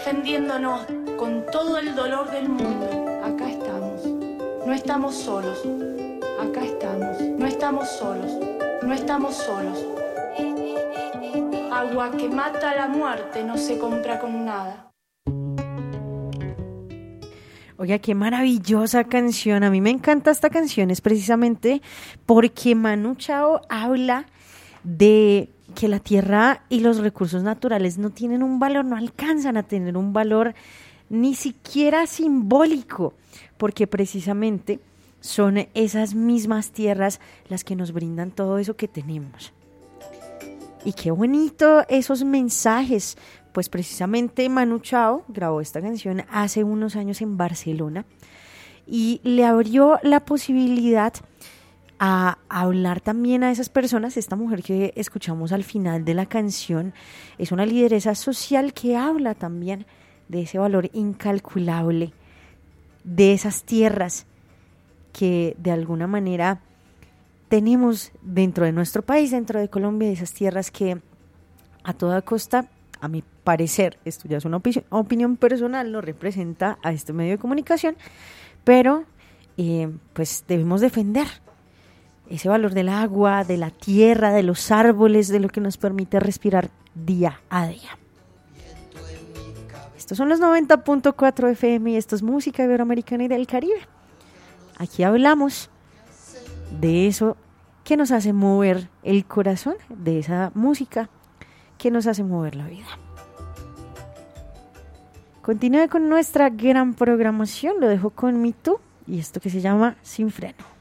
defendiéndonos con todo el dolor del mundo. Acá estamos, no estamos solos. Acá estamos, no estamos solos, no estamos solos. Agua que mata la muerte no se compra con nada. Oiga, qué maravillosa canción. A mí me encanta esta canción, es precisamente porque Manu Chao habla de que la tierra y los recursos naturales no tienen un valor, no alcanzan a tener un valor ni siquiera simbólico, porque precisamente son esas mismas tierras las que nos brindan todo eso que tenemos. Y qué bonito esos mensajes. Pues precisamente Manu Chao grabó esta canción hace unos años en Barcelona y le abrió la posibilidad a hablar también a esas personas. Esta mujer que escuchamos al final de la canción es una lideresa social que habla también de ese valor incalculable de esas tierras que de alguna manera tenemos dentro de nuestro país, dentro de Colombia, de esas tierras que a toda costa, a mi parecer, esto ya es una opinión personal, no representa a este medio de comunicación, pero pues debemos defender ese valor del agua, de la tierra, de los árboles, de lo que nos permite respirar día a día. Estos son los 90.4 FM y esto es música iberoamericana y del Caribe. Aquí hablamos de eso que nos hace mover el corazón, de esa música que nos hace mover la vida. Continúe con nuestra gran programación, lo dejo con Me Too y esto que se llama Sin Freno.